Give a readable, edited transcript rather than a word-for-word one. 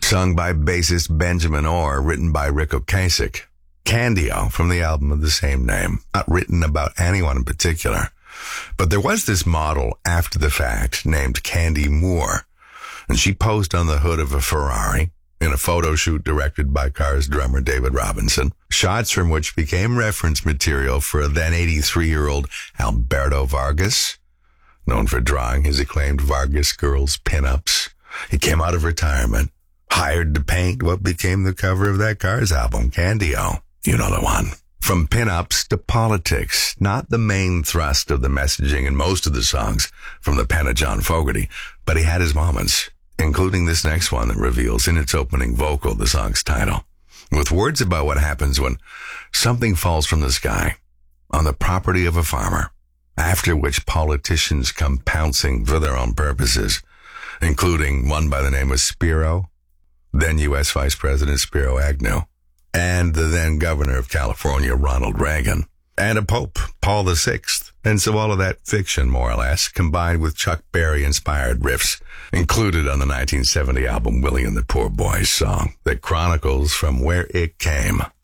sung by bassist Benjamin Orr, written by Rick Ocasek. Candy-O from the album of the same name, not written about anyone in particular. But there was this model after the fact named Candy Moore, and she posed on the hood of a Ferrari in a photo shoot directed by Cars drummer David Robinson, shots from which became reference material for a then 83-year-old Alberto Vargas, known for drawing his acclaimed Vargas Girls pinups. He came out of retirement, hired to paint what became the cover of that Cars album, Candy-O. You know the one. From pinups to politics, not the main thrust of the messaging in most of the songs from the pen of John Fogerty, but he had his moments, including this next one that reveals in its opening vocal the song's title, with words about what happens when something falls from the sky on the property of a farmer, after which politicians come pouncing for their own purposes, including one by the name of Spiro, then U.S. Vice President Spiro Agnew, and the then governor of California, Ronald Reagan, and a pope, Paul VI. And so all of that fiction, more or less, combined with Chuck Berry-inspired riffs included on the 1970 album Willie and the Poor Boys song that chronicles from where it came.